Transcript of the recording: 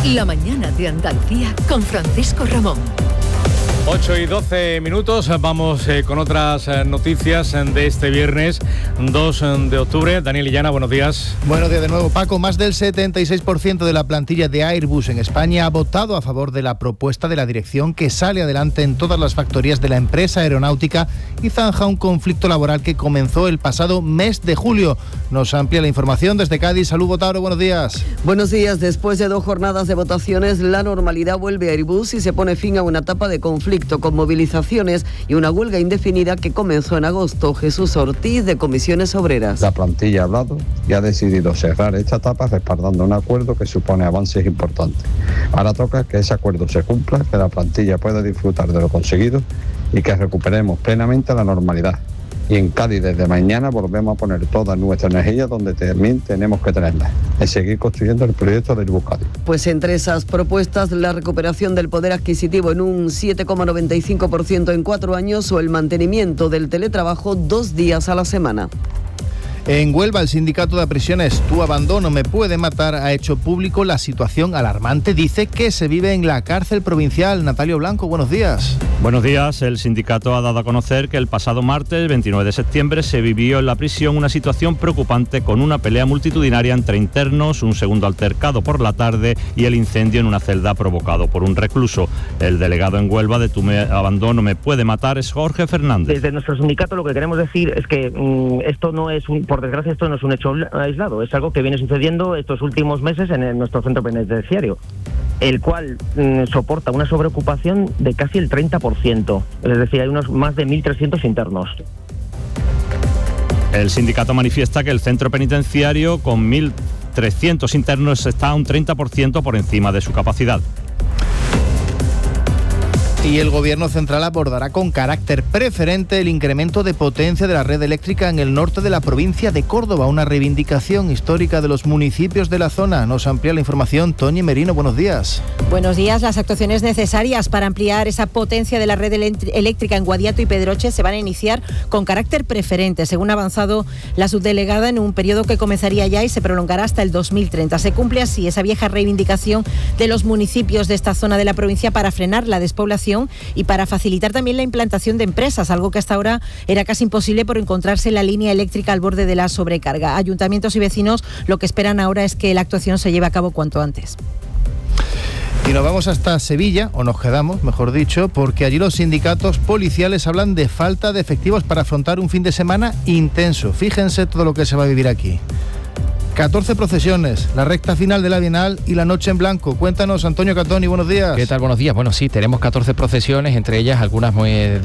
La mañana de Andalucía con Francisco Ramón. 8:12, vamos con otras noticias de este viernes 2 de octubre. Daniel Illana, buenos días. Buenos días de nuevo, Paco. Más del 76% de la plantilla de Airbus en España ha votado a favor de la propuesta de la dirección que sale adelante en todas las factorías de la empresa aeronáutica y zanja un conflicto laboral que comenzó el pasado mes de julio. Nos amplía la información desde Cádiz. Salud, Botaro, buenos días. Buenos días. Después de 2 jornadas de votaciones, la normalidad vuelve a Airbus y se pone fin a una etapa de conflicto con movilizaciones y una huelga indefinida que comenzó en agosto. Jesús Ortiz, de Comisiones Obreras. La plantilla ha hablado y ha decidido cerrar esta etapa respaldando un acuerdo que supone avances importantes. Ahora toca que ese acuerdo se cumpla, que la plantilla pueda disfrutar de lo conseguido y que recuperemos plenamente la normalidad. Y en Cádiz desde mañana volvemos a poner toda nuestra energía donde también tenemos que tenerla, es seguir construyendo el proyecto del Airbus Cádiz. Pues entre esas propuestas, la recuperación del poder adquisitivo en un 7,95% en 4 años o el mantenimiento del teletrabajo 2 días a la semana. En Huelva, el sindicato de prisiones Tu Abandono Me Puede Matar ha hecho público la situación alarmante. Dice que se vive en la cárcel provincial. Natalio Blanco, buenos días. Buenos días. El sindicato ha dado a conocer que el pasado martes, 29 de septiembre, se vivió en la prisión una situación preocupante con una pelea multitudinaria entre internos, un segundo altercado por la tarde y el incendio en una celda provocado por un recluso. El delegado en Huelva de Tu Abandono Me Puede Matar es Jorge Fernández. Desde nuestro sindicato lo que queremos decir es que esto no es por desgracia, esto no es un hecho aislado, es algo que viene sucediendo estos últimos meses en nuestro centro penitenciario, el cual soporta una sobreocupación de casi el 30%, es decir, hay unos más de 1.300 internos. El sindicato manifiesta que el centro penitenciario, con 1.300 internos, está a un 30% por encima de su capacidad. Y el Gobierno central abordará con carácter preferente el incremento de potencia de la red eléctrica en el norte de la provincia de Córdoba, una reivindicación histórica de los municipios de la zona. Nos amplía la información Toñi Merino, buenos días. Buenos días. Las actuaciones necesarias para ampliar esa potencia de la red eléctrica en Guadiato y Pedroche se van a iniciar con carácter preferente, según ha avanzado la subdelegada, en un periodo que comenzaría ya y se prolongará hasta el 2030. Se cumple así esa vieja reivindicación de los municipios de esta zona de la provincia para frenar la despoblación y para facilitar también la implantación de empresas, algo que hasta ahora era casi imposible por encontrarse la línea eléctrica al borde de la sobrecarga. Ayuntamientos y vecinos lo que esperan ahora es que la actuación se lleve a cabo cuanto antes. Y nos vamos hasta Sevilla, o nos quedamos, mejor dicho, porque allí los sindicatos policiales hablan de falta de efectivos para afrontar un fin de semana intenso. Fíjense todo lo que se va a vivir aquí. 14 procesiones, la recta final de la Bienal y la Noche en Blanco. Cuéntanos, Antonio Catoni, buenos días. ¿Qué tal? Buenos días. Bueno, sí, tenemos 14 procesiones, entre ellas algunas muy